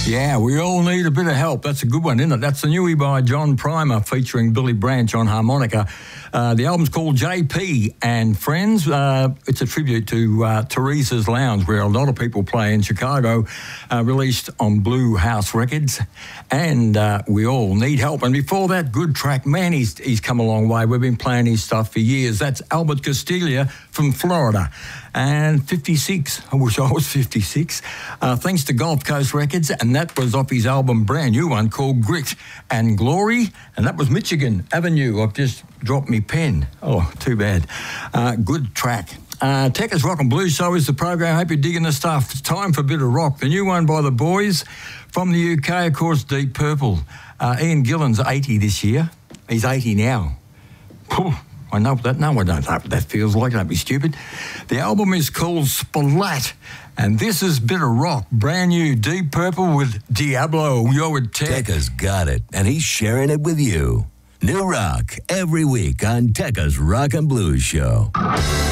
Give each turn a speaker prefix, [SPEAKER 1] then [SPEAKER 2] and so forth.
[SPEAKER 1] Yeah, we all need a bit of help. That's a good one, isn't it? That's the newie by John Primer featuring Billy Branch on harmonica. The album's called JP and Friends. It's a tribute to Teresa's Lounge, where a lot of people play in Chicago, released on Blue House Records. And we all need help. And before that, good track. Man, he's come a long way. We've been playing his stuff for years. That's Albert Castiglia from Florida. And 56. I wish I was 56. Thanks to Gulf Coast Records. And that was off his album, brand new one, called Grit and Glory. And that was Michigan Avenue. I've just dropped me pen. Oh, too bad. Good track. Techers Rock and Blues Show is the program. Hope you're digging the stuff. It's time for a bit of rock. The new one by the boys from the UK, of course, Deep Purple. Ian Gillan's 80 this year. He's 80 now. Phew, I know that. No, I don't know what that feels like. Don't be stupid. The album is called Splat, and this is a bit of rock. Brand new Deep Purple with Diablo. You're with Tech.
[SPEAKER 2] Tekka's got it, and he's sharing it with you. New rock every week on Tekka's Rock and Blues Show.